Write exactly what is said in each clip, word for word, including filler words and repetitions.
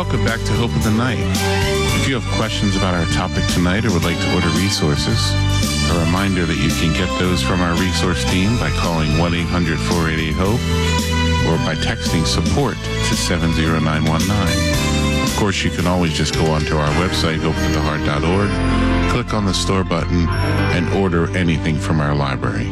Welcome back to Hope of the Night. If you have questions about our topic tonight or would like to order resources, a reminder that you can get those from our resource team by calling one eight hundred four eight eight HOPE or by texting support to seven zero nine one nine. Of course, you can always just go onto our website, hope to the heart dot org, click on the store button, and order anything from our library.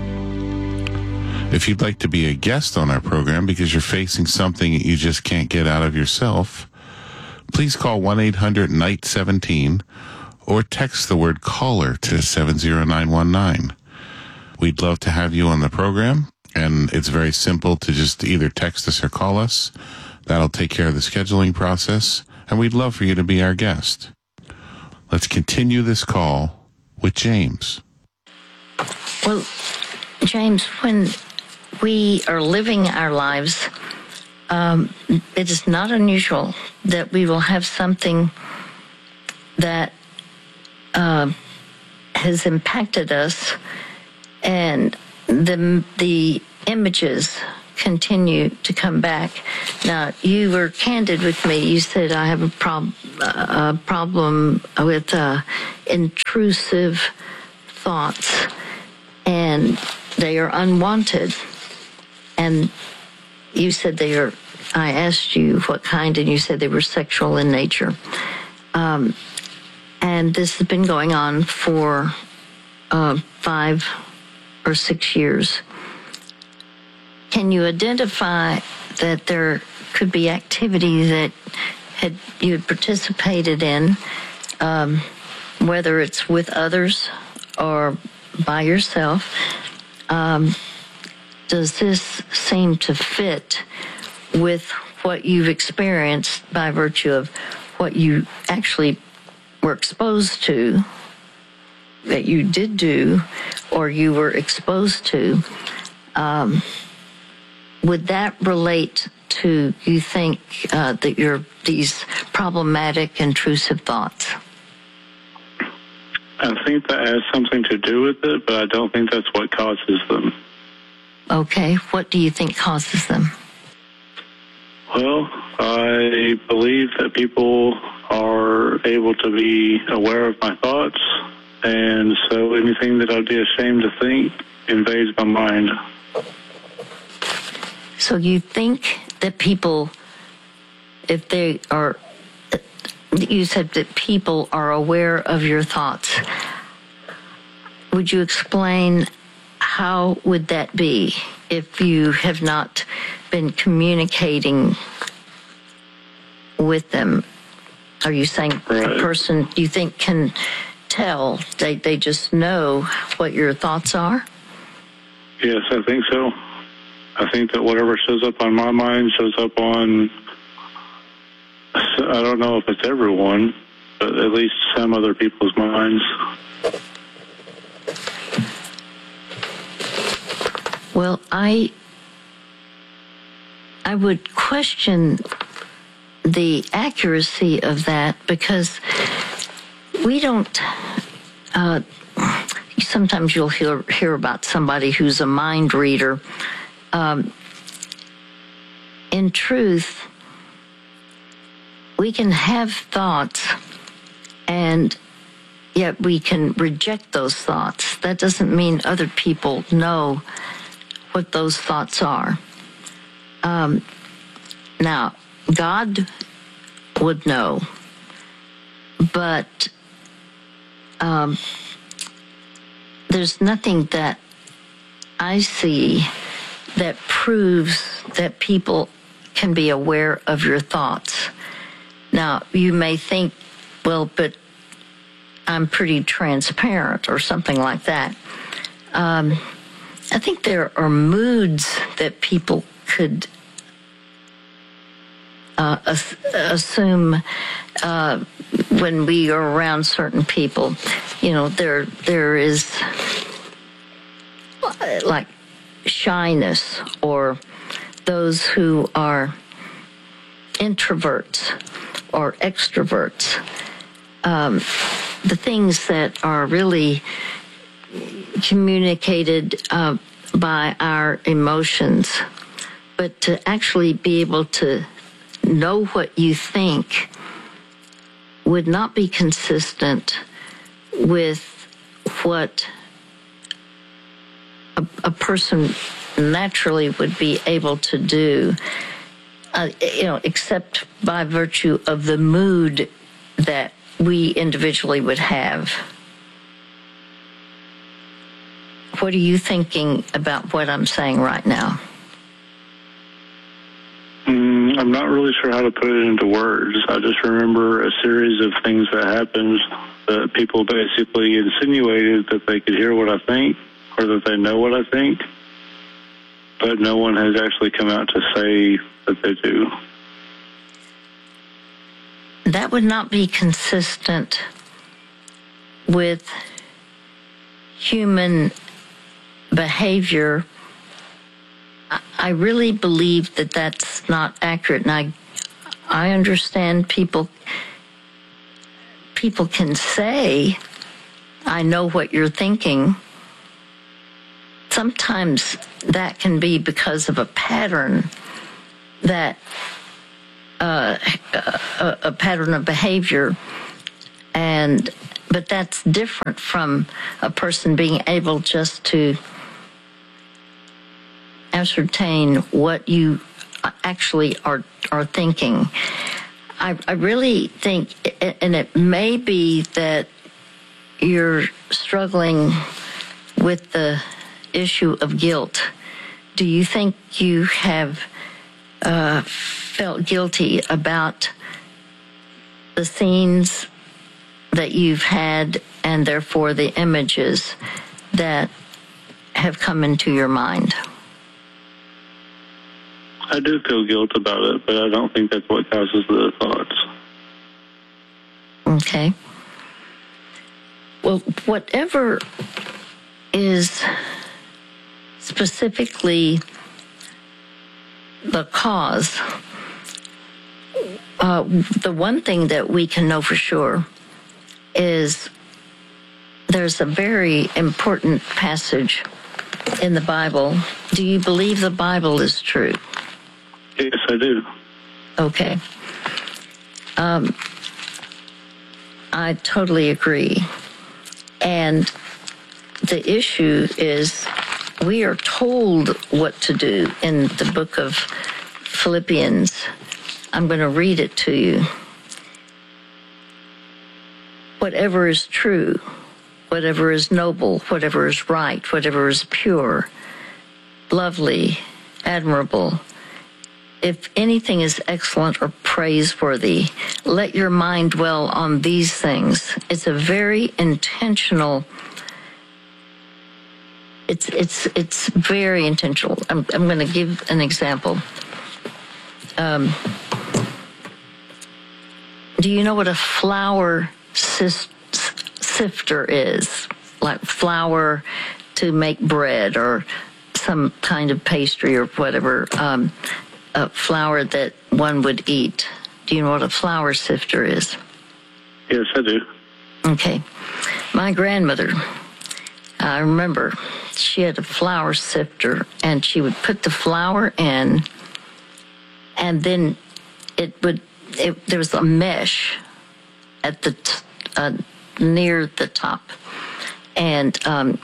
If you'd like to be a guest on our program because you're facing something you just can't get out of yourself, please call one eight hundred night one seven or text the word caller to seven zero nine one nine. We'd love to have you on the program, and it's very simple to just either text us or call us. That'll take care of the scheduling process, and we'd love for you to be our guest. Let's continue this call with James. Well, James, when we are living our lives, um, it is not unusual that we will have something that uh, has impacted us, and the the images continue to come back. Now, you were candid with me. You said, I have a, prob- a problem with uh, intrusive thoughts, and they are unwanted. And you said they are, I asked you what kind, and you said they were sexual in nature. Um, and this has been going on for uh, five or six years. Can you identify that there could be activity that had you had participated in, um, whether it's with others or by yourself? Um, does this seem to fit with what you've experienced by virtue of what you actually were exposed to, that you did do, or you were exposed to? Um, would that relate to, you think, uh, that you're these problematic, intrusive thoughts? I think that has something to do with it, but I don't think that's what causes them. Okay, what do you think causes them? Well, I believe that people are able to be aware of my thoughts, and so anything that I'd be ashamed to think invades my mind. So you think that people, if they are, you said that people are aware of your thoughts. Would you explain how would that be if you have not been communicating with them? Are you saying right. a person you think can tell, they, they just know what your thoughts are? Yes, I think so. I think that whatever shows up on my mind shows up on, I don't know if it's everyone, but at least some other people's minds. Well, I I would question the accuracy of that, because we don't, uh, sometimes you'll hear, hear about somebody who's a mind reader. Um, in truth, we can have thoughts, and yet we can reject those thoughts. That doesn't mean other people know what those thoughts are. Um, now, God would know, but um, there's nothing that I see that proves that people can be aware of your thoughts. Now, you may think, well, but I'm pretty transparent or something like that. Um, I think there are moods that people could uh, as- assume uh, when we are around certain people. You know, there there is like shyness, or those who are introverts or extroverts. Um, the things that are really communicated uh, by our emotions, but to actually be able to know what you think would not be consistent with what a, a person naturally would be able to do, uh, you know, except by virtue of the mood that we individually would have. What are you thinking about what I'm saying right now? Mm, I'm not really sure how to put it into words. I just remember a series of things that happened that people basically insinuated that they could hear what I think or that they know what I think, but no one has actually come out to say that they do. That would not be consistent with human behavior. I really believe that that's not accurate, and I, I understand people. People can say, "I know what you're thinking." Sometimes that can be because of a pattern that uh, a, a pattern of behavior, and but that's different from a person being able just to ascertain what you actually are are thinking. I, I really think, and it may be that you're struggling with the issue of guilt. Do you think you have uh, felt guilty about the scenes that you've had, and therefore the images that have come into your mind? I do feel guilt about it, but I don't think that's what causes the thoughts. Okay. Well, whatever is specifically the cause, uh, the one thing that we can know for sure is there's a very important passage in the Bible. Do you believe the Bible is true? Yes, I do. Okay. Um, I totally agree. And the issue is we are told what to do in the book of Philippians. I'm going to read it to you. Whatever is true, whatever is noble, whatever is right, whatever is pure, lovely, admirable, if anything is excellent or praiseworthy, let your mind dwell on these things. It's a very intentional. It's it's it's very intentional. I'm I'm going to give an example. Um, do you know what a flour sifter is? Like flour to make bread or some kind of pastry or whatever. Um, a flour that one would eat. Do you know what a flour sifter is? Yes, I do. Okay. My grandmother, I remember, she had a flour sifter, and she would put the flour in, and then it would, it, there was a mesh at the, t- uh, near the top, and, um,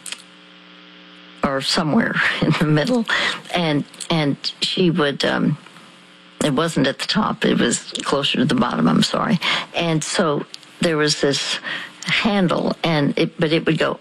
or somewhere in the middle, and and she would, um, it wasn't at the top, it was closer to the bottom, I'm sorry. And so there was this handle, and it, but it would go,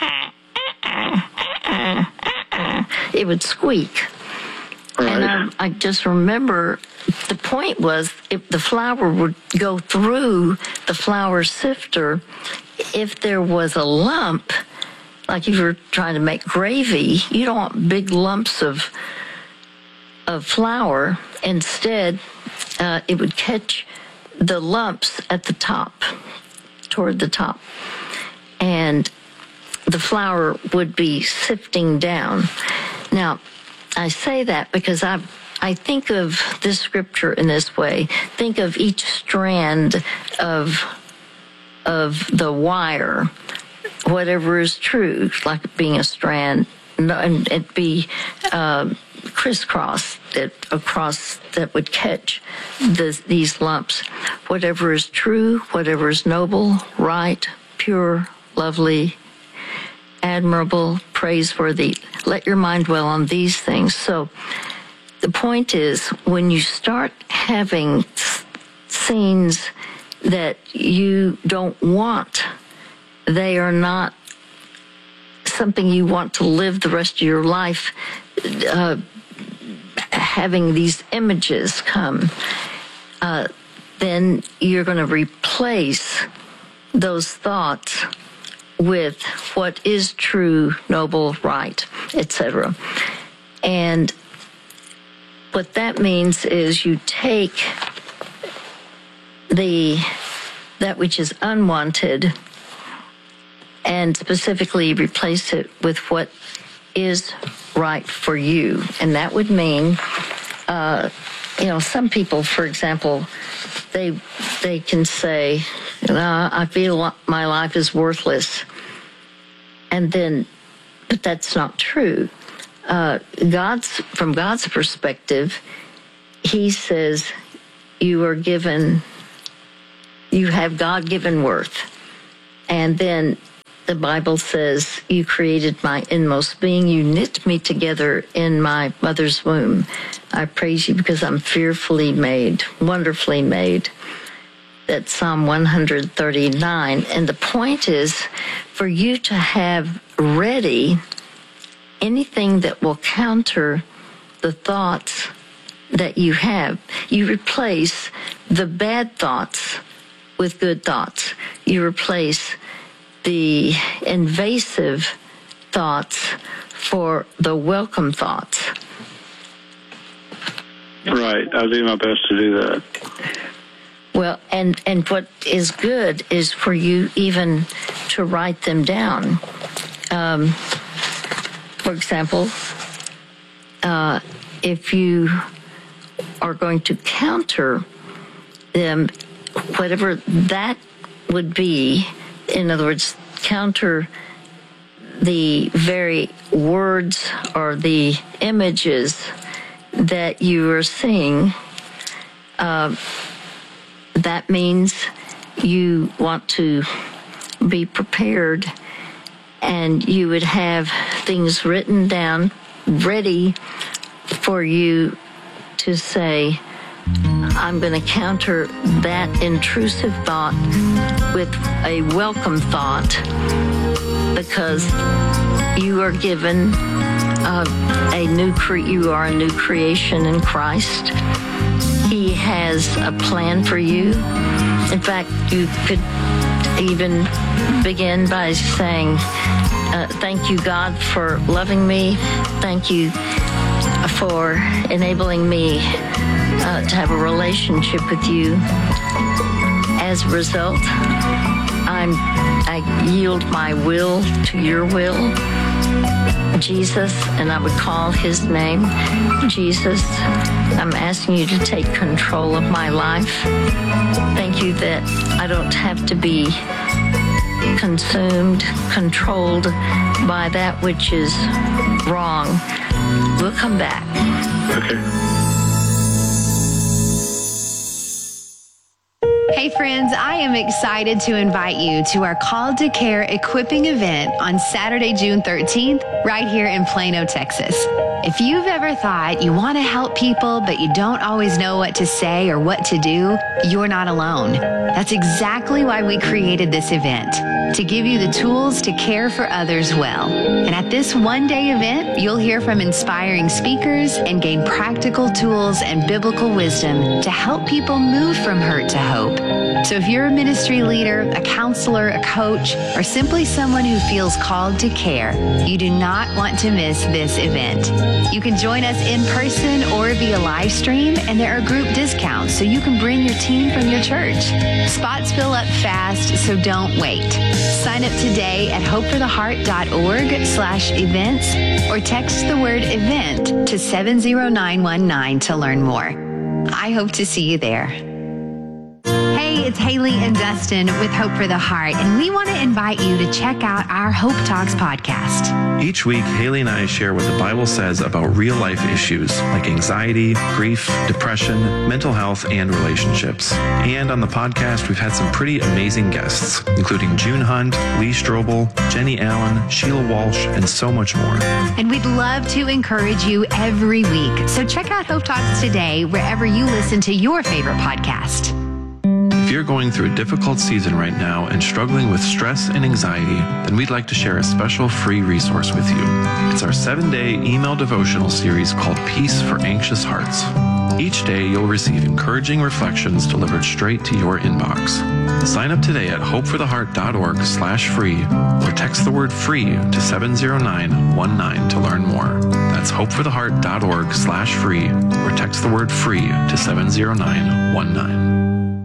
it would squeak. Right. And I, I just remember the point was if the flour would go through the flour sifter, if there was a lump, like if you're trying to make gravy, you don't want big lumps of of flour. Instead, uh, it would catch the lumps at the top, toward the top. And the flour would be sifting down. Now, I say that because I I think of this scripture in this way. Think of each strand of of the wire. Whatever is true, like being a strand, and it be uh, crisscross that across that would catch the, these lumps. Whatever is true, whatever is noble, right, pure, lovely, admirable, praiseworthy. Let your mind dwell on these things. So the point is, when you start having scenes that you don't want, they are not something you want to live the rest of your life, uh, having these images come, uh, then you're going to replace those thoughts with what is true, noble, right, et cetera. And what that means is you take the that which is unwanted and specifically replace it with what is right for you. And that would mean, uh, you know, some people, for example, they they can say, uh, I feel my life is worthless. And then, but that's not true. Uh, God's, from God's perspective, he says you are given, you have God-given worth. And then the Bible says, you created my inmost being. You knit me together in my mother's womb. I praise you because I'm fearfully made, wonderfully made. That's Psalm one thirty-nine. And the point is for you to have ready anything that will counter the thoughts that you have. You replace the bad thoughts with good thoughts. You replace the invasive thoughts for the welcome thoughts. Right. I'll do my best to do that. Well, and, and what is good is for you even to write them down. Um, for example, uh, if you are going to counter them, whatever that would be, in other words, counter the very words or the images that you are seeing, uh, that means you want to be prepared, and you would have things written down ready for you to say, I'm going to counter that intrusive thought with a welcome thought, because you are given uh, a new cre- you are a new creation in Christ. He has a plan for you. In fact, you could even begin by saying, uh, thank you, God, for loving me. Thank you for enabling me uh, to have a relationship with you. As a result, I'm, I yield my will to your will, Jesus, and I would call his name. Jesus, I'm asking you to take control of my life. Thank you that I don't have to be consumed, controlled by that which is wrong. We'll come back. Okay. Hey friends, I am excited to invite you to our Called to Care equipping event on Saturday, June thirteenth, right here in Plano, Texas. If you've ever thought you want to help people, but you don't always know what to say or what to do, you're not alone. That's exactly why we created this event, to give you the tools to care for others well. And at this one-day event, you'll hear from inspiring speakers and gain practical tools and biblical wisdom to help people move from hurt to hope. So if you're a ministry leader, a counselor, a coach, or simply someone who feels called to care, you do not want to miss this event. You can join us in person or via live stream, and there are group discounts so you can bring your team from your church. Spots fill up fast, so don't wait. Sign up today at hopefortheheart.org slash events or text the word event to seven zero nine one nine to learn more. I hope to see you there. Hey, Hey, it's Haley and Dustin with Hope for the Heart, and we want to invite you to check out our Hope Talks podcast. Each week, Haley and I share what the Bible says about real-life issues like anxiety, grief, depression, mental health, and relationships. And on the podcast, we've had some pretty amazing guests, including June Hunt, Lee Strobel, Jenny Allen, Sheila Walsh, and so much more. And we'd love to encourage you every week. So check out Hope Talks today, wherever you listen to your favorite podcast. If you're going through a difficult season right now and struggling with stress and anxiety, then we'd like to share a special free resource with you. It's our seven-day email devotional series called Peace for Anxious Hearts. Each day, you'll receive encouraging reflections delivered straight to your inbox. Sign up today at hopefortheheart.org slash free or text the word free to seven zero nine one nine to learn more. That's hopefortheheart.org slash free or text the word free to seven zero nine one nine.